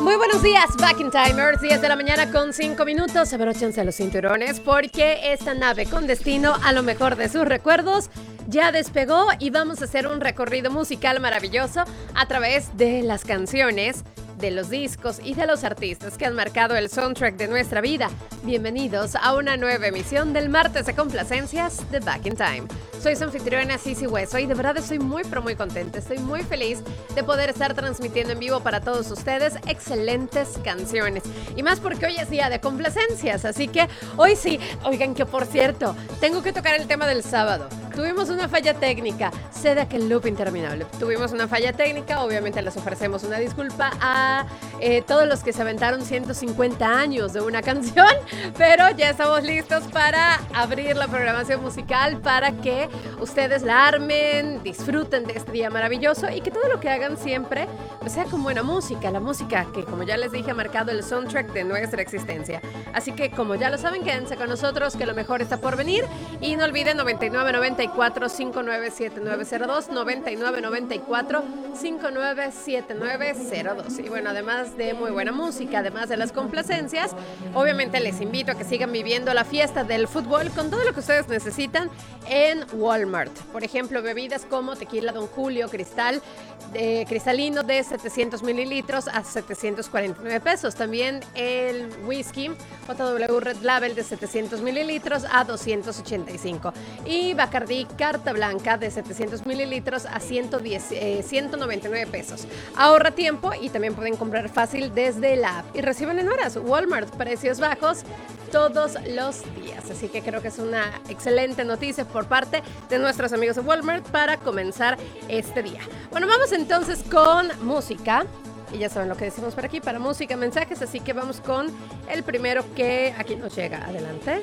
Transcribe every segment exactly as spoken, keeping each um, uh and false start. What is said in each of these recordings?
Muy buenos días, Back in Timers, diez de la mañana con cinco minutos. Abróchense los cinturones porque esta nave con destino a lo mejor de sus recuerdos ya despegó y vamos a hacer un recorrido musical maravilloso a través de las canciones, de los discos y de los artistas que han marcado el soundtrack de nuestra vida. Bienvenidos a una nueva emisión del martes de complacencias de Back in Time. Soy su anfitriona Sisi Hueso y de verdad estoy muy pero muy contenta, estoy muy feliz de poder estar transmitiendo en vivo para todos ustedes excelentes canciones. Y más porque hoy es día de complacencias, así que hoy sí, oigan que por cierto, tengo que tocar el tema del sábado. Tuvimos una falla técnica, sé de aquel loop interminable. Tuvimos una falla técnica, obviamente les ofrecemos una disculpa a eh, todos los que se aventaron ciento cincuenta años de una canción, pero ya estamos listos para abrir la programación musical para que ustedes la armen, disfruten de este día maravilloso y que todo lo que hagan siempre pues, sea con buena música, la música que como ya les dije ha marcado el soundtrack de nuestra existencia. Así que como ya lo saben, quédense con nosotros que lo mejor está por venir y no olviden noventa y nueve noventa y cuatro cincuenta y nueve setenta y nueve cero dos, noventa y nueve noventa y cuatro cincuenta y nueve setenta y nueve cero dos. Y bueno, además de muy buena música, además de las complacencias, obviamente les invito a que sigan viviendo la fiesta del fútbol con todo lo que ustedes necesitan en Walmart. Por ejemplo, bebidas como tequila Don Julio Cristal, de cristalino de setecientos mililitros a setecientos cuarenta y nueve pesos. También el whisky J W Red Label de setecientos mililitros a doscientos ochenta y cinco. Y Bacardí Carta Blanca de setecientos mililitros a ciento diez, eh, ciento noventa y nueve pesos. Ahorra tiempo y también pueden comprar fácil desde la app y reciben en horas. Walmart, precios bajos todos los días. Así que creo que es una excelente noticia por parte de nuestros amigos de Walmart para comenzar este día. Bueno, vamos entonces con música. Y ya saben lo que decimos por aquí, para música, mensajes. Así que vamos con el primero que aquí nos llega. Adelante.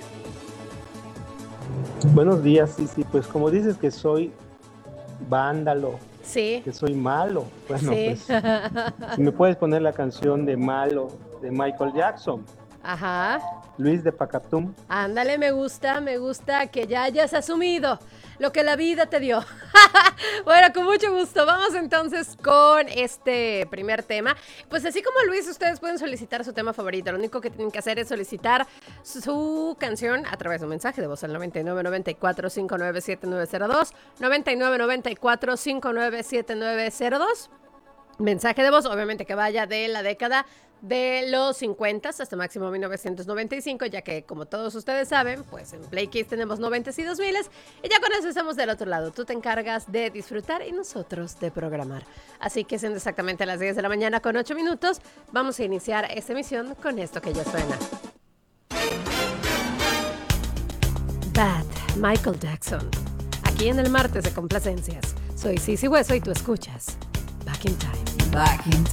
Buenos días, sí, sí, pues como dices que soy vándalo, sí. que soy malo, bueno, sí. pues si me puedes poner la canción de Malo de Michael Jackson. Ajá. Luis de Pacatum. Ándale, me gusta, me gusta que ya hayas asumido lo que la vida te dio. Bueno, con mucho gusto. Vamos entonces con este primer tema. Pues así como Luis, ustedes pueden solicitar su tema favorito. Lo único que tienen que hacer es solicitar su canción a través de un mensaje de voz al noventa y nueve noventa y cuatro cincuenta y nueve setenta y nueve cero dos, noventa y nueve noventa y cuatro cincuenta y nueve setenta y nueve cero dos. Mensaje de voz, obviamente que vaya de la década de los cincuenta hasta máximo mil novecientos noventa y cinco, ya que como todos ustedes saben, pues en Play Kids tenemos noventa y dos miles y ya con eso estamos del otro lado. Tú te encargas de disfrutar y nosotros de programar. Así que siendo exactamente las diez de la mañana con ocho minutos, vamos a iniciar esta emisión con esto que ya suena. Bad, Michael Jackson. Aquí en el martes de complacencias. Soy Sisi Hueso y tú escuchas Back in Time. Back in Time.